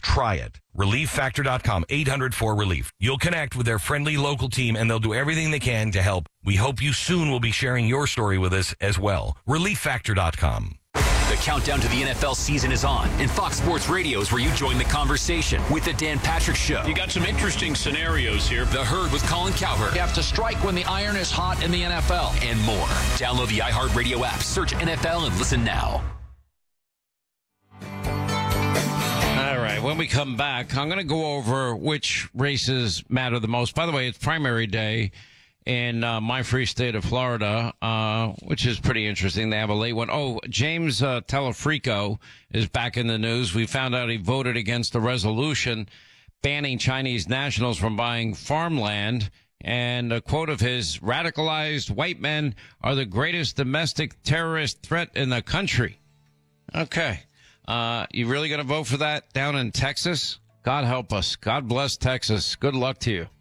Try it. ReliefFactor.com, 800-4RELIEF. You'll connect with their friendly local team, and they'll do everything they can to help. We hope you soon will be sharing your story with us as well. ReliefFactor.com. The countdown to the NFL season is on, and Fox Sports Radio is where you join the conversation with the Dan Patrick Show. You got some interesting scenarios here. The Herd with Colin Cowherd. You have to strike when the iron is hot in the NFL. And more. Download the iHeartRadio app, search NFL, and listen now. All right, when we come back, I'm going to go over which races matter the most. By the way, it's primary day in my free state of Florida, which is pretty interesting. They have a late one. Oh, James Telefrico is back in the news. We found out he voted against a resolution banning Chinese nationals from buying farmland. And a quote of his, radicalized white men are the greatest domestic terrorist threat in the country. Okay. You really going to vote for that down in Texas? God help us. God bless Texas. Good luck to you.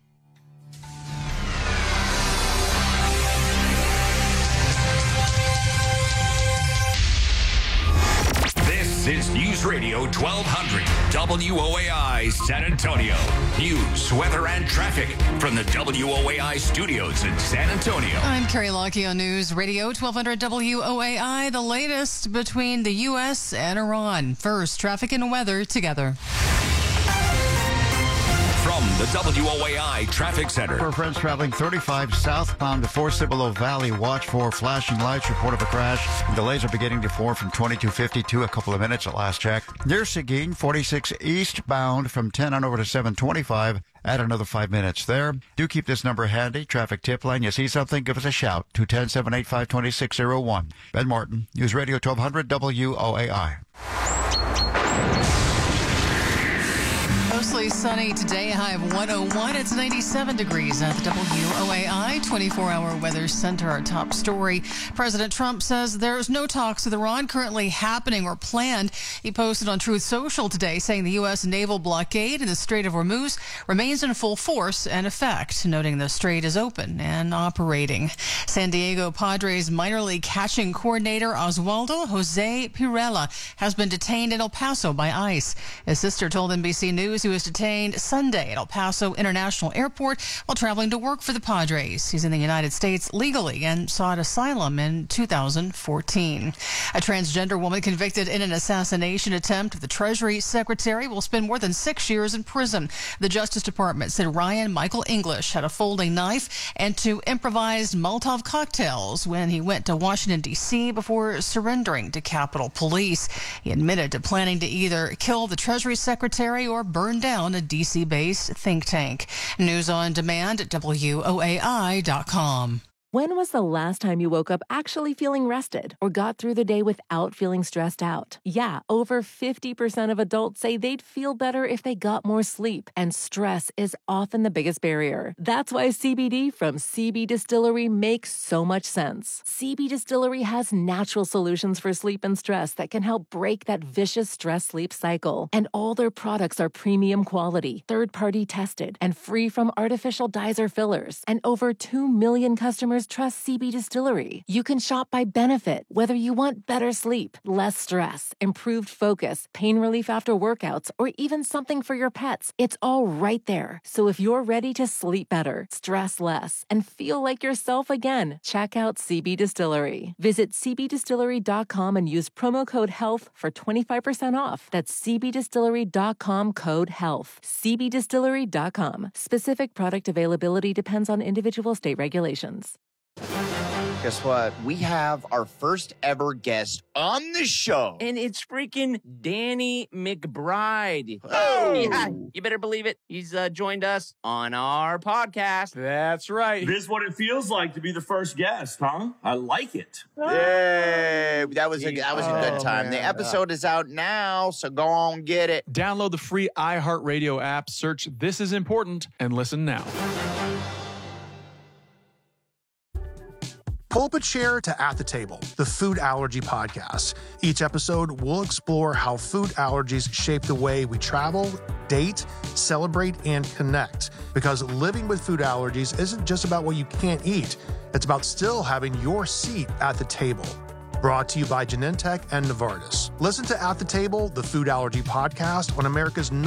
This is News Radio 1200 WOAI San Antonio. News, weather, and traffic from the WOAI studios in San Antonio. I'm Carrie Lockie on News Radio 1200 WOAI. The latest between the U.S. and Iran. First, traffic and weather together. From the WOAI Traffic Center. For friends traveling 35 southbound to Fort Cibolo Valley, watch for flashing lights. Report of a crash. Delays are beginning to form from 2252, a couple of minutes at last check. Near Seguin, 46 eastbound from 10 on over to 725. Add another 5 minutes there. Do keep this number handy. Traffic tip line. You see something? Give us a shout. 210-785-2601. Ben Martin, News Radio 1200 WOAI. Mostly sunny today, a high of 101. It's 97 degrees at the WOAI 24-hour weather center. Our top story. President Trump says there's no talks with Iran currently happening or planned. He posted on Truth Social today saying the U.S. naval blockade in the Strait of Hormuz remains in full force and effect, noting the strait is open and operating. San Diego Padres minor league catching coordinator Oswaldo Jose Pirela has been detained in El Paso by ICE. His sister told NBC News he was detained Sunday at El Paso International Airport while traveling to work for the Padres. He's in the United States legally and sought asylum in 2014. A transgender woman convicted in an assassination attempt of the Treasury Secretary will spend more than 6 years in prison. The Justice Department said Ryan Michael English had a folding knife and two improvised Molotov cocktails when he went to Washington, D.C. before surrendering to Capitol Police. He admitted to planning to either kill the Treasury Secretary or burn down a D.C.-based think tank. News on demand at WOAI.com. When was the last time you woke up actually feeling rested or got through the day without feeling stressed out? Yeah, over 50% of adults say they'd feel better if they got more sleep, and stress is often the biggest barrier. That's why CBD from CB Distillery makes so much sense. CB Distillery has natural solutions for sleep and stress that can help break that vicious stress-sleep cycle. And all their products are premium quality, third-party tested, and free from artificial dyes or fillers. And over 2 million customers trust CB Distillery. You can shop by benefit, whether you want better sleep, less stress, improved focus, pain relief after workouts, or even something for your pets. It's all right there. So if you're ready to sleep better, stress less, and feel like yourself again, check out CB Distillery. Visit cbdistillery.com and use promo code HEALTH for 25% off. That's cbdistillery.com, code HEALTH. cbdistillery.com. Specific product availability depends on individual state regulations. Guess what? We have our first ever guest on the show. And it's freaking Danny McBride. Oh! Yeah, you better believe it. He's joined us on our podcast. That's right. This is what it feels like to be the first guest, huh? I like it. Yay! That was a good time. Man. The episode is out now, so go on get it. Download the free iHeartRadio app, search This Is Important, and listen now. Pull up a chair to At the Table, the food allergy podcast. Each episode, we'll explore how food allergies shape the way we travel, date, celebrate, and connect. Because living with food allergies isn't just about what you can't eat. It's about still having your seat at the table. Brought to you by Genentech and Novartis. Listen to At the Table, the food allergy podcast on America's